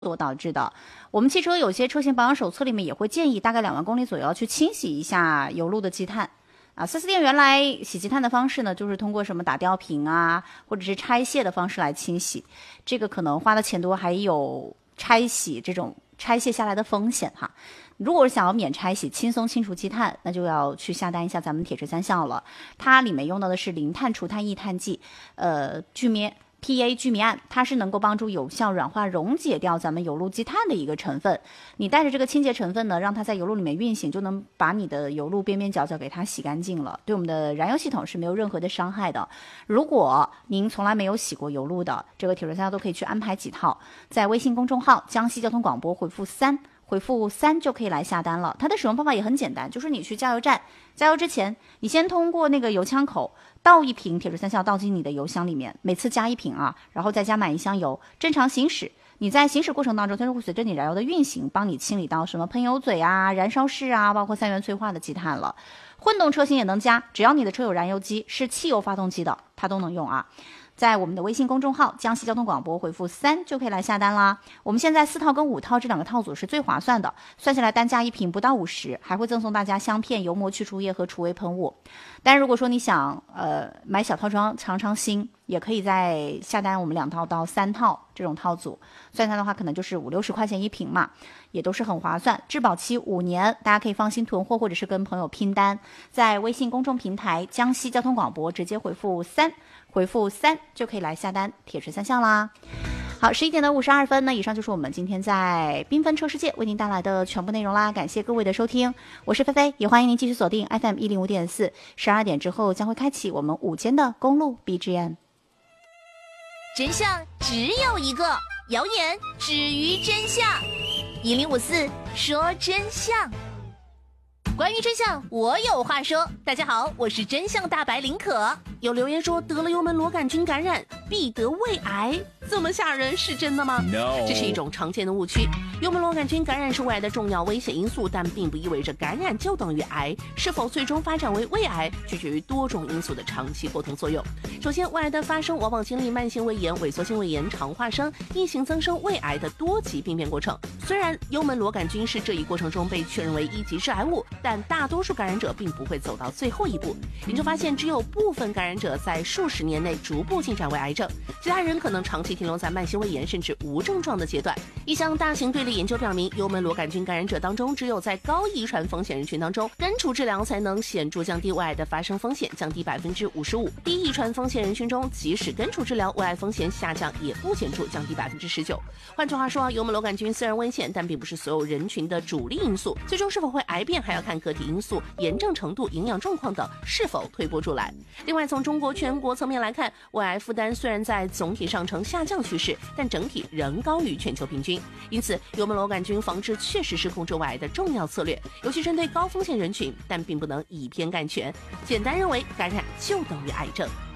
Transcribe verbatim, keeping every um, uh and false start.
所导致的。我们汽车有些车型保养手册里面也会建议，大概两万公里左右去清洗一下油路的积碳。啊，四 S 店原来洗积碳的方式呢，就是通过什么打吊瓶啊，或者是拆卸的方式来清洗，这个可能花的钱多，还有拆洗这种拆卸下来的风险哈。如果是想要免拆洗、轻松清除积碳，那就要去下单一下咱们铁池三效了。它里面用到的是零碳除碳抑碳剂，呃，聚醚。P A 聚醚胺，它是能够帮助有效软化溶解掉咱们油路积碳的一个成分。你带着这个清洁成分呢，让它在油路里面运行，就能把你的油路边边角角给它洗干净了，对我们的燃油系统是没有任何的伤害的。如果您从来没有洗过油路的，这个铁池三效都可以去安排几套，在微信公众号江西交通广播回复三。回复三就可以来下单了。它的使用方法也很简单，就是你去加油站加油之前，你先通过那个油枪口倒一瓶铁池三效倒进你的油箱里面，每次加一瓶啊，然后再加满一箱油，正常行驶。你在行驶过程当中，它就会随着你燃油的运行，帮你清理到什么喷油嘴啊、燃烧室啊，包括三元催化的积碳了。混动车型也能加，只要你的车有燃油机，是汽油发动机的，它都能用啊。在我们的微信公众号江西交通广播回复三就可以来下单啦。我们现在四套跟五套这两个套组是最划算的，算下来单价一瓶不到五十，还会赠送大家香片、油膜去除液和除味喷雾。但如果说你想呃买小套装尝尝新，也可以再下单我们两套到三套这种套组，算下来的话可能就是五六十块钱一瓶嘛，也都是很划算。质保期五年，大家可以放心囤货或者是跟朋友拼单。在微信公众平台江西交通广播直接回复三。回复三就可以来下单铁池三项啦。好，十一点的五十二分呢，以上就是我们今天在缤纷车世界为您带来的全部内容啦，感谢各位的收听，我是菲菲，也欢迎您继续锁定 F M 一零五点四，十二点之后将会开启我们午间的公路 B G M。 真相只有一个，谣言止于真相。一零五四说真相。关于真相，我有话说。大家好，我是真相大白林可。有留言说得了幽门螺杆菌感染必得胃癌，这么吓人是真的吗？ No. 这是一种常见的误区。幽门螺杆菌感染是胃癌的重要危险因素，但并不意味着感染就等于癌。是否最终发展为胃癌，取决于多种因素的长期沟通作用。首先，胃癌的发生往往经历慢性胃炎、萎缩性胃炎、肠化生、异型增生胃癌的多级病变过程。虽然幽门螺杆菌是这一过程中被确认为一级致癌物，但大多数感染者并不会走到最后一步。研究发现，只有部分感染者在数十年内逐步进展为癌症，其他人可能长期停留在慢性胃炎甚至无症状的阶段。一项大型队列研究表明，幽门螺杆菌感染者当中，只有在高遗传风险人群当中，根除治疗才能显著降低胃癌的发生风险，降低百分之五十五。低遗传风险人群中，即使根除治疗，胃癌风险下降也不显著，降低百分之十九。换句话说，幽门螺杆菌虽然危险，但并不是所有人群的主力因素。最终是否会癌变，还要看个体因素、炎症程度、营养状况等是否推波助澜。另外，从中国全国层面来看，胃癌负担虽然在总体上呈下降趋势，但整体仍高于全球平均。因此，幽门螺杆菌防治确实是控制胃癌的重要策略，尤其针对高风险人群，但并不能以偏概全，简单认为感染就等于癌症。